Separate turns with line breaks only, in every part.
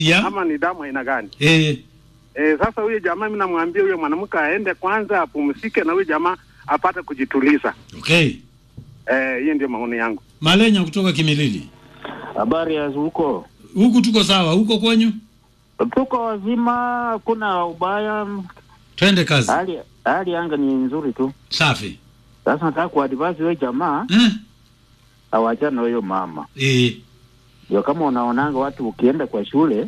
Yeah.
Ama ni damu aina gani?
Sasa
huyo jamaa mimi namwambia huyo mwanamke aende kwanza apumzike na huyo jamaa apate kujituliza.
Okay.
Hiyo ndio maoni yangu.
Malenya kutoka Kimilili.
Habari ya huko?
Huku tuko sawa, huko kwenyu?
Tuko wazima, kuna ubaya.
Twende kazi.
Hali anga ni nzuri tu.
Safi.
Sasa nataka kuadvise wewe jamaa. Awachana na huyo mama. Ndio kama unaonanga watu ukienda kwa shule.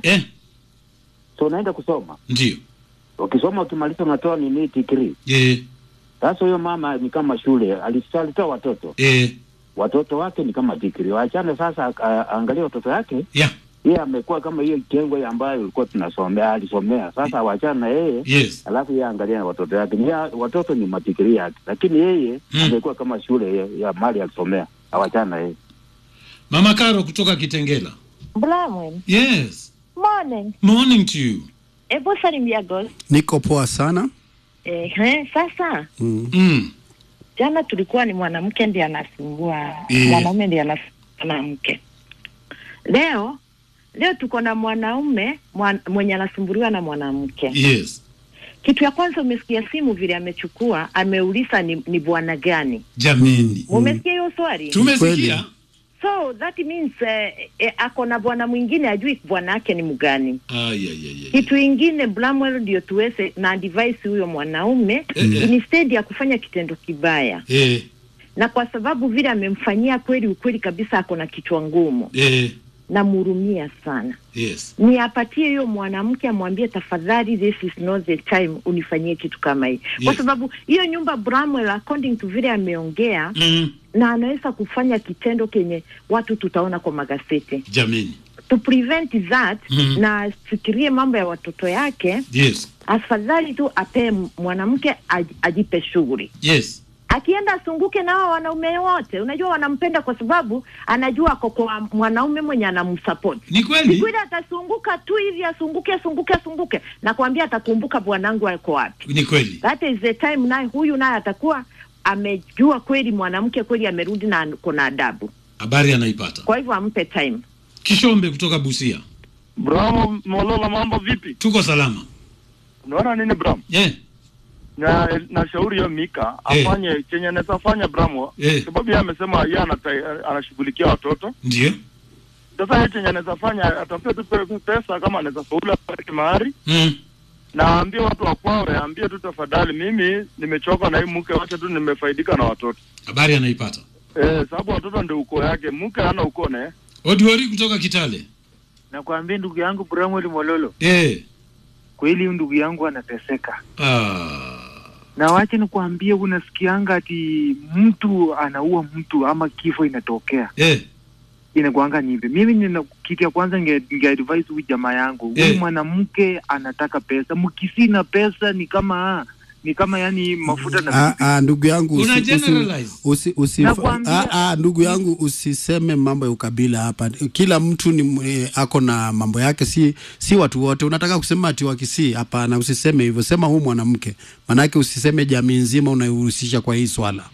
So unaenda kusoma.
Ndio.
Ukisoma ukimaliza unatoa nini degree. Sasa huyo mama ni kama shule, alitoa watoto. Watoto wake ni kama degree. Waachane sasa, angalia watoto yake. Yeye amekuwa kama hiyo kitengo ambayo ulikuwa tunasomea, alisomea. Sasa waachane na yeye. Alafu yeye angalia na watoto yake. Watoto ni madigrii yake. Lakini yeye amekuwa kama shule ya mali alisomea. Awachane na yeye.
Mama Karo kutoka Kitengela.
Blamwen.
Yes.
Morning.
Morning to you.
Ebo salimia God.
Niko poa sana.
Sasa. Jana tulikuwa ni mwanamke ndiye anasumbua. Mwanaume ndiye anasumbua mwanamke. Leo tuko na mwanaume mwenye anasumbuliwa na mwanamke.
Yes.
Kitu ya kwanza umesikia simu vile amechukua, ameuliza ni bwana gani?
Jameni.
Umesikia hiyo swali?
Tumesikia.
So that means ako na bwana mwingine ajui bwana yake ni mgani. Kitu kingine Blamwell ndio tuweze na device huyo mwanaume instead ya kufanya kitendo kibaya. Na kwa sababu vile amemfanyia ukweli kabisa ako na kichwa ngumu. Na murumia sana. Ni apatie hiyo mwanamke amwambie tafadhali this is not the time unifanyie kitu kama hii. Kwa sababu hiyo nyumba Bramwell according to vile ameongea na anaweza kufanya kitendo kenye watu tutaona kwa magazeti.
Jameni.
To prevent that na fikirie mambo ya watoto yake. Afadhali tu ape mwanamke ajipe shughuli. Akienda asunguke na wanaume wote. Unajua wanampenda kwa sababu anajua ako kwa mwanaume mwenye anamsupport.
Ni kweli?
Ni kweli atasunguka tu hivi asunguke. Na kuambia atakumbuka bwanangu yuko wapi.
Ni kweli.
That is the time naye huyu naye atakuwa amejua kweli mwanamke kweli amerudi na kuna adabu.
Habari anaipata.
Kwa hivyo ampe time.
Kishombe kutoka Busia.
Bravo, Molola, mambo vipi?
Tuko salama.
Unaona nini Bram? Na shauri ya Mika afanye chenye anafanya Bramo sababu yeye amesema yeye anashughulikia watoto.
Ndio.
Sasa yeye chenye anafanya atafuta tu pesa kama anaweza faula kwa mahari. Na ambie watu wakwawe, ambie tu tafadhali mimi nimechoka na hii mke wacha tu nimefaidika na watoto.
Habari anaipata.
Sababu watoto ndio uko yake, mke hana uko naye.
Odiwari kutoka Kitale.
Nakwambia ndugu yangu Bramwell Mololo. Kweli ndugu yangu anateseka. Na wacha nikwambie unasikianga ati mtu anaua mtu ama kifo inatokea. Inakuanga nipe. Mimi nina kitu ya kwanza nge advise huyu jamaa yangu. Huyu mwanamke anataka pesa. Mkisina pesa ni kama yani mafuta na
ndugu yangu ndugu yangu usiseme mambo ya ukabila hapa. Kila mtu ni ako na mambo yake, si watu wote. Unataka kusema ati wakisi hapa, na usiseme hivyo. Sema huyu mwanamke. Manake usiseme jamii nzima unaihusisha kwa hii swala.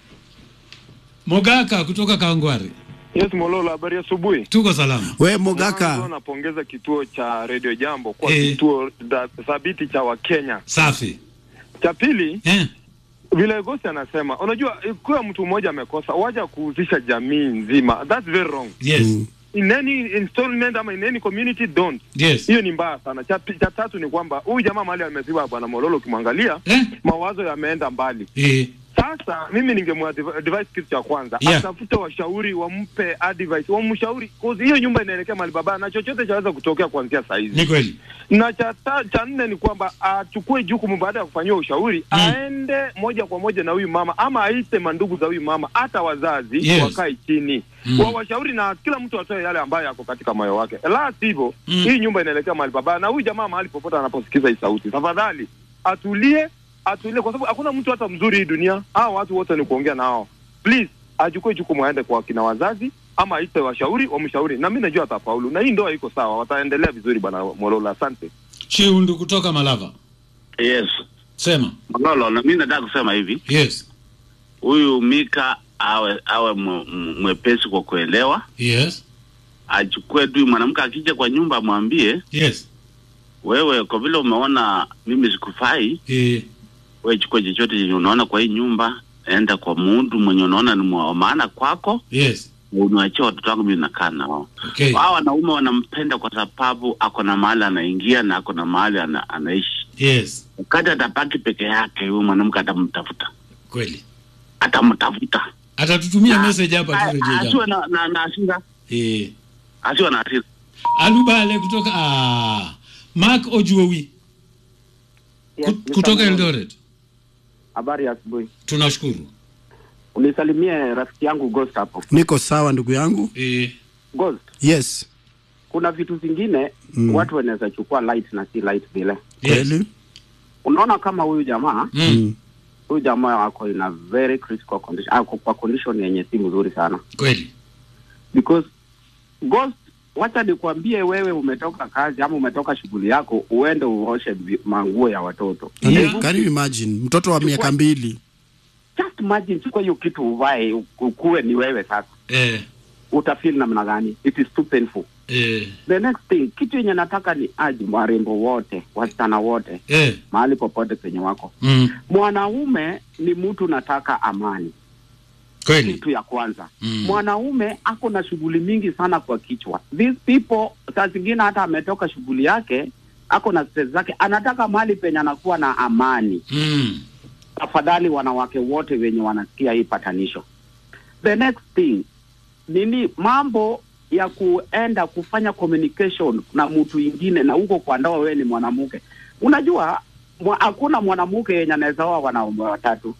Mogaka kutoka Kangware.
Yes Molola, habari ya asubuhi.
Tuko salama.
We Mogaka.
Napongeza kituo cha Radio Jambo kwa kituo thabiti cha Wakenya.
Safi.
Cha pili, vile Gosi anasema, unajua kwa mtu mmoja amekosa, waje kuhusisha jamii nzima. That's very wrong. In any installment ama in any community don't. Hiyo ni mbaya sana. Cha tatu ni kwamba huyu jamaa mali ameziba bwana Mololo ukimwangalia mawazo yameenda mbali. Sasa mimi ningemwadvise kitu cha kwanza atafute washauri wampe advice, wamshauri cause hiyo nyumba inaelekea mali baba na chochote chaweza kutokea kuanzia saa hizi.
Ni kweli.
Na cha nne ni kwamba achukue jukumu baada ya kufanyia ushauri aende moja kwa moja na huyu mama ama aite mandugu za huyu mama hata wazazi wakae chini washauri na kila mtu atoe yale ambayo yako katika moyo wake. La sivyo hii nyumba inaelekea mali baba na huyu jamaa mahali popote anaposikiza hii sauti tafadhali atulie kwa sababu hakuna mtu hata mzuri hii dunia. Hao watu wote ni kuongea nao. Please achukue jukumu aende kwa kina wazazi ama aite washauri wamshauri na mimi najua atafaulu na hii ndoa iko sawa, wataendelea vizuri bwana Molola. Asante.
Chiundu kutoka Malava. Sema.
Mololo, na mimi nataka kusema hivi. Huyu Mika awe mwepesi kwa kuelewa. achukue tu mwanamke akija kwa nyumba amwambie,
yes,
wewe kwa vile umeona mimi sikufai, wewe chukua chochote chenye unaona kwa hii nyumba, enda kwa mtu mwenye unaona ni wa maana kwako.
Yes.
Unaachia watoto wangu mimi nakaa nao.
Okay.
Wao wanaume wanampenda kwa sababu ako na mahali anaingia na ako na mahali anaishi.
Yes.
Wakati atapaki peke yake, huyo mwanamke atamtafuta.
Kweli.
Atamtafuta.
Atatutumia message hapa tu rejea.
Asiwe na asira. Asiwe na asira.
Alubale kutoka Mark Ojuowi.
Yes,
kutoka Eldoret.
Habari ya asubuhi.
Tunashukuru.
Unisalimie rafiki yangu Ghost hapo.
Niko sawa ndugu yangu.
Ghost.
Yes.
Kuna vitu vingine watu wanaweza chukua light na si light vile.
Kweli.
Unaona kama huyu jamaa huyu jamaa wako in a very critical condition. Ako kwa condition yenye si nzuri sana.
Kweli.
Because Ghost, wacha nikwambie, wewe umetoka kazi ama umetoka shughuli yako, uende uoshe manguo ya watoto.
Can you imagine mtoto wa miaka 2?
Just imagine chukua hiyo kitu uvae ukue ni wewe sasa. Utafeel namna gani? It is too painful. The next thing, kitu yenye nataka ni aje warembo wote, wasichana wote, mahali popote penye wako. Mwanaume ni mtu nataka amani.
Kweli.
Kitu ya kwanza. Mwanaume ako na shughuli mingi sana kwa kichwa. These people, saa zingine hata ametoka shughuli yake, ako na stress zake, anataka mahali penye anakuwa na amani. Afadhali wanawake wote wenye wanasikia hii patanisho. The next thing, nini mambo ya kuenda kufanya communication na mtu mwingine na huko kwa ndoa wewe ni mwanamke. Unajua hakuna mwanamke yenye anaweza oa wanaume watatu.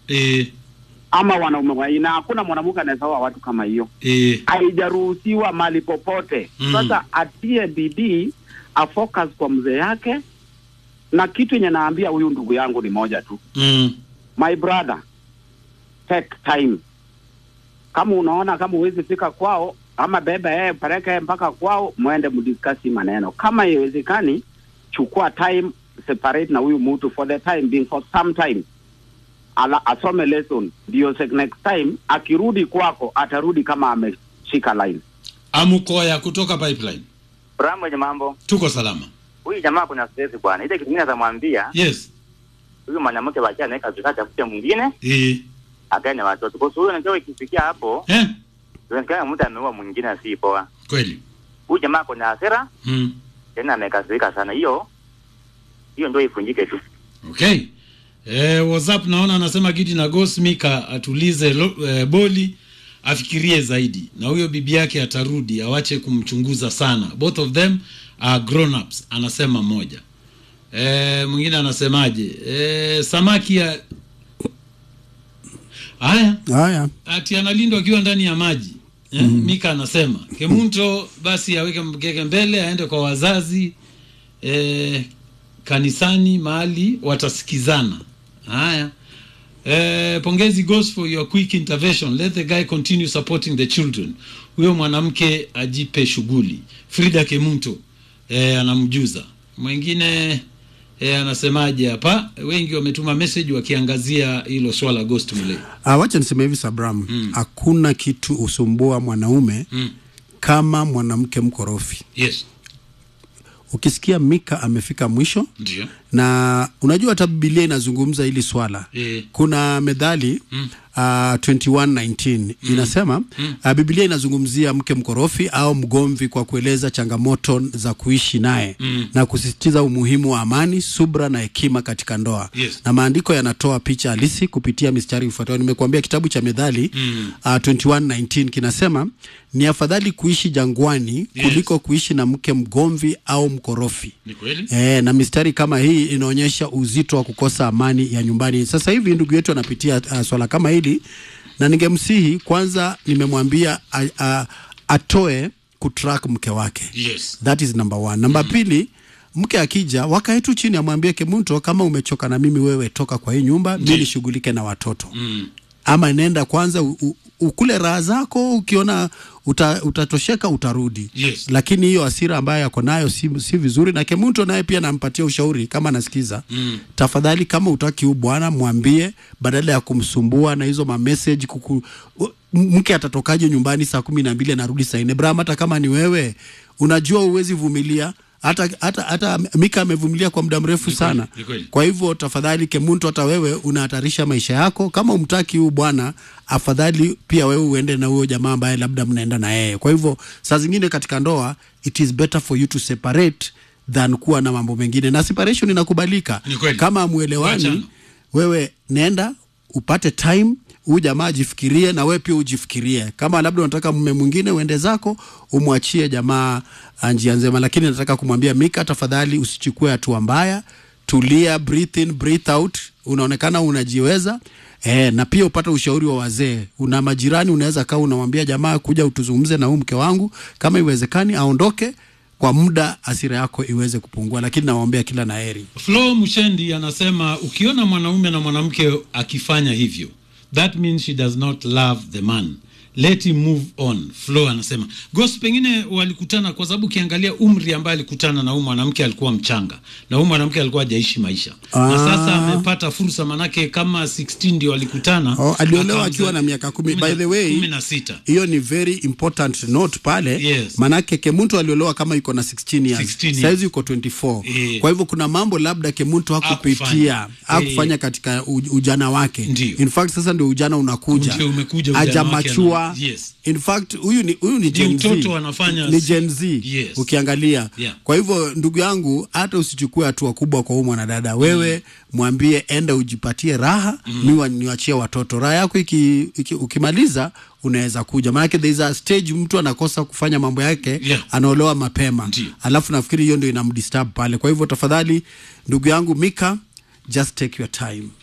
Ama wanaume wanne, hakuna mwanamke anaweza oa watu kama hiyo. Haijaruhusiwa mali popote. Sasa atie bidii, afocus kwa mzee yake, na kitu yenye naambia huyu ndugu yangu ni moja tu. My brother, take time. Kama unaona kama huwezi fika kwao, ama bebe pareka mpaka kwao, muende mdiscuss maneno. Kama haiwezekani, chukua time, separate na huyu mtu for the time being, for some time. Asome lesson, ndio next time akirudi kwako atarudi kama ameshika line.
Amukoya kutoka Pipeline.
Bramo ya mambo.
Tuko salama.
Huyu jamaa kuna stress bwana. Ile kitu kingine atamwambia.
Yes.
Huyu mwanamke wacha anaweka zikata kutia mwingine. Akae watoto. Kwa sababu unajua ikifikia hapo. Unasikia mtu ameua mwingine asipoa.
Kweli.
Huyu jamaa kuna hasira. Tena amekasirika sana. Hiyo ndio ifunjike tu.
Okay. WhatsApp naona anasema Gidi na Ghost Mika atulize boli, afikirie zaidi. Na huyo bibi yake atarudi, awache kumchunguza sana. Both of them are grown ups, anasema moja. Mwingine anasemaje? Samaki ya Haya. Ati analindwa akiwa ndani ya maji. Mika anasema Kemunto basi aweke mkeke mbele, aende kwa wazazi kanisani mahali watasikizana. Haya. Pongezi Ghost for your quick intervention. Let the guy continue supporting the children. Huyo mwanamke ajipe shughuli. Frida Kemunto anamjuza. Mwingine anasemaje hapa? Wengi wametuma message wakiangazia hilo swala Ghost Mulei.
Wacha niseme hivi Sabram, hakuna kitu usumbua mwanaume kama mwanamke mkorofi.
Yes.
Ukisikia Mika amefika mwisho,
ndio.
Na unajua hata Biblia inazungumza hili swala. Kuna Methali 21:19 inasema Biblia inazungumzia mke mkorofi au mgomvi kwa kueleza changamoto za kuishi naye na kusisitiza umuhimu wa amani, subra na hekima katika ndoa. Na maandiko yanatoa picha halisi kupitia mistari ifuatayo. Nimekuambia kitabu cha Methali 21:19 kinasema ni afadhali kuishi jangwani kuliko kuishi na mke mgomvi au mkorofi.
Ni kweli?
Na mistari kama hii inaonyesha uzito wa kukosa amani ya nyumbani. Sasa hivi ndugu yetu anapitia swala kama hili, na ningemsihi kwanza, nimemwambia atoe kutrack mke wake.
Yes.
That is number 1. Number 2, mke akija wakae tu chini, amwambie Kemunto, kama umechoka na mimi, wewe toka kwa hii nyumba, mimi nishughulike na watoto. ama nenda kwanza ukule raha zako, ukiona utatosheka utarudi.
Yes.
Lakini hiyo hasira ambayo yako nayo si vizuri. Na Kemunto naye pia nampatia ushauri kama anasikiza. Tafadhali kama utaki bwana mwambie, badala ya kumsumbua na hizo message mke atatokaje nyumbani saa 12 anarudi saa 4. Brahma, hata kama ni wewe unajua uwezi vumilia, hata Mika amevumilia kwa muda mrefu sana. Kwa hivyo tafadhali Kemunto, hata wewe unahatarisha maisha yako. Kama umtaki huyu bwana, afadhali pia wewe uende na huyo jamaa ambaye labda mnaenda na yeye. Kwa hivyo saa zingine katika ndoa, it is better for you to separate than kuwa na mambo mengine. Na separation inakubalika. Kama muelewani, wewe nenda upate time, huyu jamaa ajifikirie na wewe pia ujifikirie. Kama labda unataka mume mwingine uende zako, umwachie jamaa njia nzema. Lakini nataka kumwambia Mika, tafadhali usichukue hatua mbaya. Tulia, breathe in, breathe out. Unaonekana unajiweza. Na pia upata ushauri wa wazee. Una majirani, unaweza kaa unamwambia jamaa, kuja utuzungumze na huyu mke wangu, kama iwezekani aondoke kwa muda, hasira yako iweze kupungua. Lakini nawaombea kila laheri.
Flo Mushendi anasema ukiona mwanaume na mwanamke akifanya hivyo, that means she does not love the man. Let him move on. Flo anasema Ghost, pengine walikutana kwa sababu ukiangalia umri ambaye alikutana na huyu mwanamke alikuwa mchanga, na huyu mwanamke alikuwa hajaishi maisha. Na sasa amepata fursa, manake kama 16 ndio walikutana.
Aliolewa akiwa na miaka 10. By the way,
16.
Hiyo ni very important note pale.
Yes.
Manake Kemunto aliolewa kama yuko na 16 years. Saizi yuko 24. Kwa hivyo kuna mambo labda Kemunto hakupitia, hakufanya katika ujana wake. In fact sasa ndio ujana unakuja. Hajamachua.
Yes.
In fact huyu ni Gen Z.
Mtoto anafanya
ni Gen Z.
Yes.
Ukiangalia. Kwa hivyo ndugu yangu, hata usichukue hatua kubwa kwa huyu mwanadada. Wewe mwambie enda ujipatie raha, niwaachie watoto. Raha yako ukimaliza unaweza kuja. Maana there is a stage mtu anakosa kufanya mambo yake, anaolewa mapema. Alafu nafikiri hiyo ndio inamdisturb pale. Kwa hivyo tafadhali ndugu yangu Mika, just take your time.